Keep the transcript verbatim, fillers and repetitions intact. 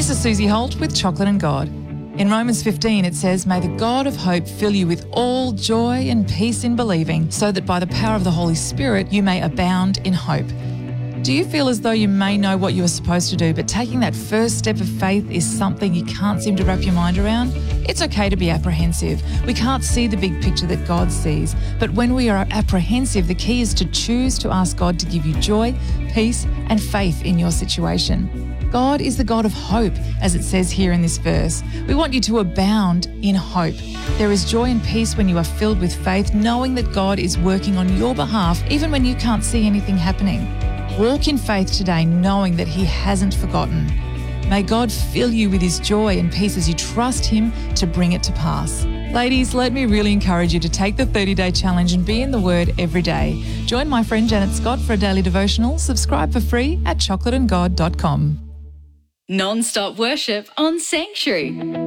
This is Susie Holt with Chocolate and God. In Romans fifteen, it says, "May the God of hope fill you with all joy and peace in believing, so that by the power of the Holy Spirit you may abound in hope." Do you feel as though you may know what you are supposed to do, but taking that first step of faith is something you can't seem to wrap your mind around? It's okay to be apprehensive. We can't see the big picture that God sees. But when we are apprehensive, the key is to choose to ask God to give you joy, peace, and faith in your situation. God is the God of hope, as it says here in this verse. We want you to abound in hope. There is joy and peace when you are filled with faith, knowing that God is working on your behalf, even when you can't see anything happening. Walk in faith today, knowing that He hasn't forgotten. May God fill you with His joy and peace as you trust Him to bring it to pass. Ladies, let me really encourage you to take the thirty-day challenge and be in the Word every day. Join my friend Janet Scott for a daily devotional. Subscribe for free at chocolate and god dot com. Non-stop worship on Sanctuary.